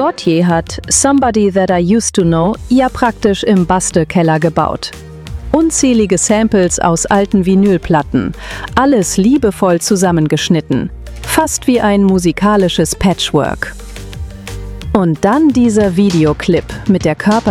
Gotye hat Somebody That I Used to Know ja praktisch im Bastelkeller gebaut. Unzählige Samples aus alten Vinylplatten, alles liebevoll zusammengeschnitten, fast wie ein musikalisches Patchwork. Und dann dieser Videoclip mit der